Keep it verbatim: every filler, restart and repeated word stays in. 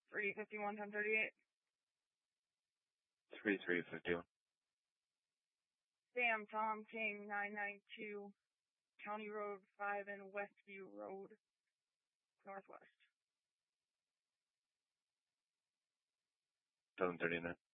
three fifty-one, ten thirty-eight. three three fifty-one. Sam Tom King, nine nine two, County Road five and Westview Road, Northwest. seven thirty-nine.